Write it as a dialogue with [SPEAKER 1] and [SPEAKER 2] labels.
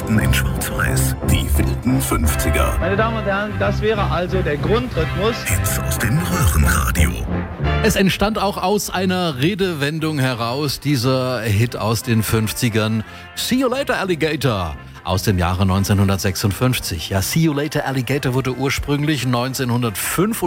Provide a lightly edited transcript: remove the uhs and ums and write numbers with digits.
[SPEAKER 1] Kassetten in Schwarz-Weiß. Die wilden 50er.
[SPEAKER 2] Meine Damen und Herren, das wäre also der Grundrhythmus.
[SPEAKER 1] Hits aus dem Röhrenradio.
[SPEAKER 3] Es entstand auch aus einer Redewendung heraus dieser Hit aus den 50ern. See you later, Alligator. Aus dem Jahre 1956. Ja, See you later, Alligator wurde ursprünglich 1905